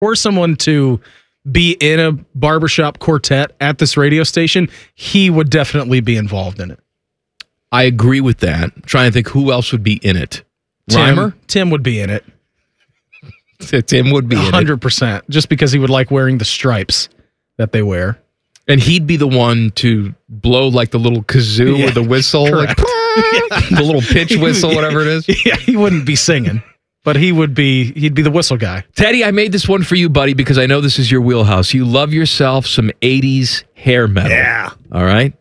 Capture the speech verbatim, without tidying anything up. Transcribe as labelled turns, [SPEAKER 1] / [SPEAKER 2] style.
[SPEAKER 1] for someone to be in a barbershop quartet at this radio station, he would definitely be involved in it.
[SPEAKER 2] I agree with that. I'm trying to think who else would be in it.
[SPEAKER 1] Tim,
[SPEAKER 2] Reimer?
[SPEAKER 1] Tim would be in it.
[SPEAKER 2] Tim would be in it.
[SPEAKER 1] one hundred percent. Just because he would like wearing the stripes that they wear.
[SPEAKER 2] And he'd be the one to blow like the little kazoo
[SPEAKER 1] Yeah,
[SPEAKER 2] or the whistle, like, the little pitch whistle, whatever it is.
[SPEAKER 1] Yeah, he wouldn't be singing, but he would be, he'd be the whistle guy.
[SPEAKER 2] Teddy, I made this one for you, buddy, because I know this is your wheelhouse. You love yourself some eighties hair metal.
[SPEAKER 1] Yeah.
[SPEAKER 2] All right?